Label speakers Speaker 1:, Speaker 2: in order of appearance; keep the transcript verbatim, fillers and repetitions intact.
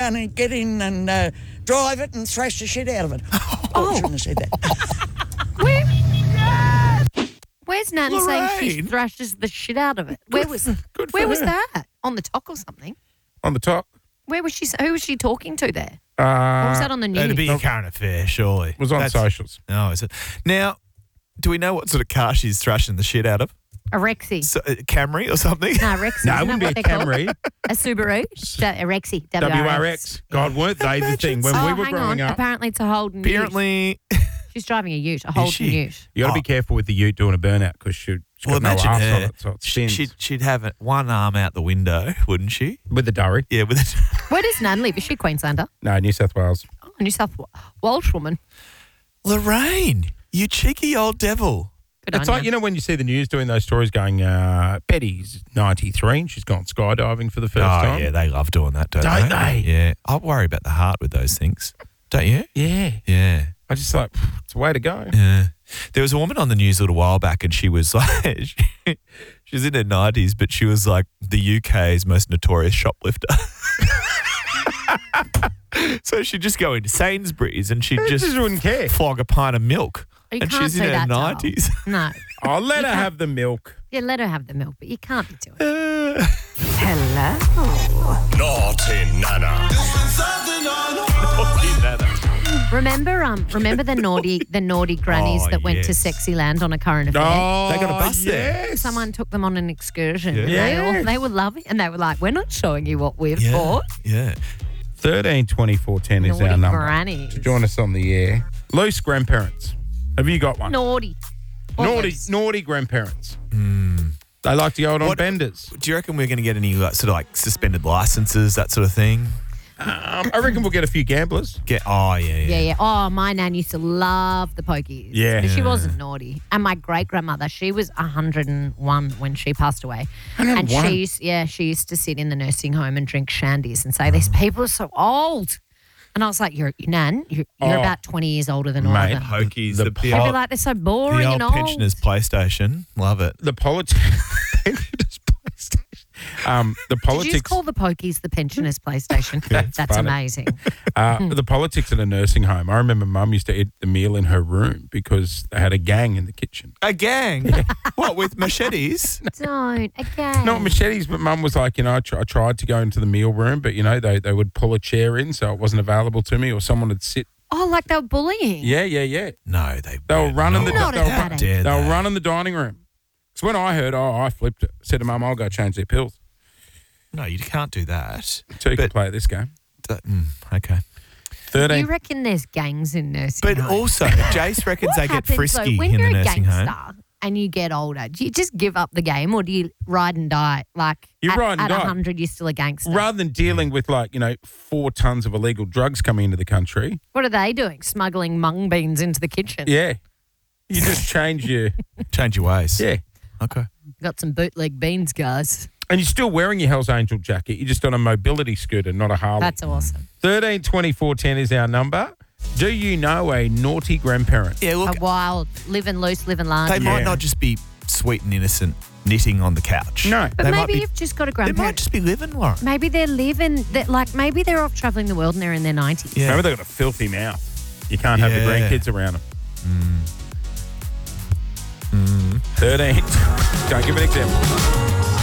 Speaker 1: down and get in and uh, drive it and thrash the shit out of it. Oh, I shouldn't have said that.
Speaker 2: Where, where's Nan saying she
Speaker 3: Lorraine.
Speaker 2: thrashes the shit out of it? Where was
Speaker 3: good for
Speaker 2: where was
Speaker 3: her.
Speaker 2: that? On the talk or something?
Speaker 3: On the top.
Speaker 2: Where was she? Who was she talking to there?
Speaker 3: Uh,
Speaker 2: Or was that on the news?
Speaker 4: It'd be a current affair, surely.
Speaker 3: was on
Speaker 4: That's-
Speaker 3: socials.
Speaker 4: Oh, is it? Now, do we know what sort of car she's thrashing the shit out of?
Speaker 2: A Rexy.
Speaker 4: So, uh, Camry or something?
Speaker 2: No, Rexy.
Speaker 3: No, it
Speaker 2: Isn't
Speaker 3: wouldn't
Speaker 2: that
Speaker 3: be a
Speaker 2: what they're called?
Speaker 3: Camry.
Speaker 2: A Subaru. A Rexy. W
Speaker 3: W
Speaker 2: R
Speaker 3: R
Speaker 2: X.
Speaker 3: X. God, weren't they the thing when
Speaker 2: oh,
Speaker 3: we were
Speaker 2: hang
Speaker 3: growing
Speaker 2: on.
Speaker 3: up?
Speaker 2: Apparently it's a Holden
Speaker 4: Apparently,
Speaker 2: Ute. She's driving a Ute, a Holden
Speaker 4: she?
Speaker 2: Ute.
Speaker 3: You got to
Speaker 4: Oh.
Speaker 3: be careful with the Ute doing a burnout because she'd, she's
Speaker 4: well,
Speaker 3: got no
Speaker 4: imagine
Speaker 3: arse
Speaker 4: her.
Speaker 3: on it, so it
Speaker 4: She-
Speaker 3: spins.
Speaker 4: she'd, she'd have it- one arm out the window, wouldn't she?
Speaker 3: With the durry.
Speaker 4: Yeah, with it.
Speaker 2: Where does Nan live? Is she Queenslander?
Speaker 3: No, New South Wales.
Speaker 2: Oh, New South Wa- Welsh woman.
Speaker 4: Lorraine, you cheeky old devil.
Speaker 2: Good
Speaker 3: It's
Speaker 2: on
Speaker 3: like,
Speaker 2: ya.
Speaker 3: you know, when you see the news doing those stories going, uh, Betty's ninety-three and she's gone skydiving for the first
Speaker 4: Oh,
Speaker 3: time.
Speaker 4: yeah, they love doing that, don't,
Speaker 3: Don't
Speaker 4: they?
Speaker 3: they?
Speaker 4: Yeah. I worry about the heart with those things. Don't you?
Speaker 3: Yeah.
Speaker 4: Yeah.
Speaker 3: I just like, it's a way to go.
Speaker 4: Yeah. There was a woman on the news a little while back and she was like, she, she was in her nineties, but she was like the U K's most notorious shoplifter. So she'd just go into Sainsbury's and she'd
Speaker 3: I
Speaker 4: just
Speaker 3: just wouldn't care.
Speaker 4: flog a pint of milk.
Speaker 2: You
Speaker 4: and
Speaker 2: can't
Speaker 4: she's in
Speaker 2: do
Speaker 4: her
Speaker 2: that, Darl.
Speaker 4: nineties.
Speaker 2: No.
Speaker 3: I'll let
Speaker 2: You
Speaker 3: her
Speaker 2: can't-
Speaker 3: have the milk.
Speaker 2: Yeah, let her have the milk, but you can't be doing it.
Speaker 4: Uh,
Speaker 5: Hello.
Speaker 6: Naughty Nana.
Speaker 2: Remember, um, remember the naughty, the naughty grannies
Speaker 4: Oh,
Speaker 2: that went to
Speaker 4: yes.
Speaker 2: Sexy Land on a current affair.
Speaker 3: Oh,
Speaker 4: They got a bus there.
Speaker 3: yes.
Speaker 2: Someone took them on an excursion.
Speaker 4: Yeah.
Speaker 2: And they, all,
Speaker 3: Yes.
Speaker 2: they were loving, and they were like, "We're not showing you what we've
Speaker 4: yeah.
Speaker 2: bought."
Speaker 4: Yeah.
Speaker 3: thirteen twenty-four ten is
Speaker 2: Naughty
Speaker 3: our number.
Speaker 2: grannies.
Speaker 3: To join us on the air. Loose grandparents. Have you got one?
Speaker 2: Naughty. Or
Speaker 3: Naughty,
Speaker 2: loose.
Speaker 3: naughty grandparents. They like to go out on
Speaker 4: What-
Speaker 3: benders.
Speaker 4: Do you reckon we're going to get any like, sort of like suspended licenses, that sort of thing?
Speaker 3: Um, I reckon we'll get a few gamblers.
Speaker 4: Get oh yeah yeah.
Speaker 2: Yeah, yeah. Oh, my nan used to love the pokies.
Speaker 3: Yeah.
Speaker 2: But she
Speaker 3: Yeah.
Speaker 2: wasn't naughty. And my great grandmother, she was one hundred and one when she passed away.
Speaker 3: one hundred and one?
Speaker 2: And she used, yeah, she used to sit in the nursing home and drink shandies and say, "These people are so old." And I was like, "You're Nan, you're, you're
Speaker 3: Oh.
Speaker 2: about twenty years older than all
Speaker 3: Mate,
Speaker 2: of them."
Speaker 4: Pokies,
Speaker 3: The
Speaker 4: the,
Speaker 3: po-
Speaker 4: the,
Speaker 2: They'd be
Speaker 4: old,
Speaker 2: like, "They're so boring
Speaker 4: the old
Speaker 2: and old."
Speaker 4: pensioners PlayStation. Love it.
Speaker 3: The politics. um, the
Speaker 2: Did you
Speaker 3: politics.
Speaker 2: just call the pokies the pensioners PlayStation?
Speaker 3: That's
Speaker 2: That's
Speaker 3: funny.
Speaker 2: amazing.
Speaker 3: Uh, the politics at a nursing home. I remember Mum used to eat the meal in her room because they had a gang in the kitchen.
Speaker 4: A gang? What, with machetes?
Speaker 2: Don't again.
Speaker 3: Not machetes, but Mum was like, you know, I, tr- I tried to go into the meal room, but, you know, they, they would pull a chair in so it wasn't available to me or someone would sit.
Speaker 2: Oh, like they were bullying.
Speaker 3: Yeah, yeah, yeah.
Speaker 4: No, they
Speaker 3: They were running the,
Speaker 2: Not
Speaker 3: they
Speaker 2: at
Speaker 3: were,
Speaker 2: that
Speaker 3: run-
Speaker 2: age.
Speaker 4: dare
Speaker 3: they were
Speaker 4: they?
Speaker 3: running the dining room. So when I heard, oh, I flipped it. Said to Mum, I'll go change their pills
Speaker 4: No, you can't do that.
Speaker 3: so you can
Speaker 4: But-
Speaker 3: play this game.
Speaker 4: That- mm, okay.
Speaker 3: thirteen.
Speaker 2: You reckon there's gangs in nursing
Speaker 4: But
Speaker 2: homes?
Speaker 4: also, Jace reckons
Speaker 2: What
Speaker 4: they get
Speaker 2: happens,
Speaker 4: frisky
Speaker 2: though, when
Speaker 4: in
Speaker 2: you're
Speaker 4: the
Speaker 2: a
Speaker 4: nursing home.
Speaker 2: gangster and you get older, do you just give up the game or do you ride and die? Like
Speaker 3: You
Speaker 2: at,
Speaker 3: ride and
Speaker 2: at
Speaker 3: die.
Speaker 2: one hundred, you're still a gangster.
Speaker 3: Rather than dealing with like, you know, four tons of illegal drugs coming into the country,
Speaker 2: What are they doing? Smuggling mung beans into the kitchen.
Speaker 3: yeah, you just change your,
Speaker 4: Change your ways.
Speaker 3: yeah.
Speaker 4: Okay.
Speaker 2: Got some bootleg beans, guys.
Speaker 3: And you're still wearing your Hell's Angel jacket. You're just on a mobility scooter, not a Harley.
Speaker 2: That's awesome.
Speaker 3: thirteen twenty-four ten is our number. Do you know a naughty grandparent?
Speaker 4: Yeah, look,
Speaker 2: a wild, living loose, living large.
Speaker 4: they might
Speaker 3: Yeah.
Speaker 4: not just be sweet and innocent knitting on the couch.
Speaker 3: No.
Speaker 2: but
Speaker 4: they might
Speaker 2: maybe
Speaker 4: be,
Speaker 2: you've just got a
Speaker 4: they might
Speaker 2: grandparent.
Speaker 4: just be living, Lauren.
Speaker 2: Maybe they're living, that like maybe they're off travelling the world and they're in their nineties.
Speaker 4: Yeah.
Speaker 3: Remember, they've got a filthy mouth. You can't have the
Speaker 4: Yeah.
Speaker 3: grandkids around them. thirteen. Don't give an example.